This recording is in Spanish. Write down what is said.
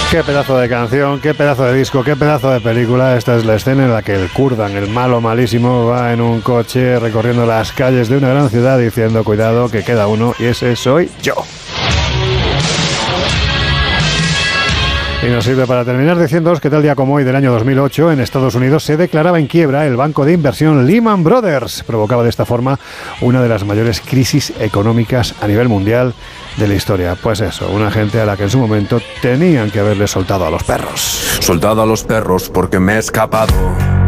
Qué pedazo de canción, qué pedazo de disco, qué pedazo de película. Esta es la escena en la que el Kurdan, el malo malísimo, va en un coche recorriendo las calles de una gran ciudad diciendo: cuidado, que queda uno, y ese soy yo. Y nos sirve para terminar diciéndoos que tal día como hoy del año 2008 en Estados Unidos se declaraba en quiebra el banco de inversión Lehman Brothers. Provocaba de esta forma una de las mayores crisis económicas a nivel mundial de la historia. Pues eso, una gente a la que en su momento tenían que haberle soltado a los perros. Soltado a los perros porque me he escapado.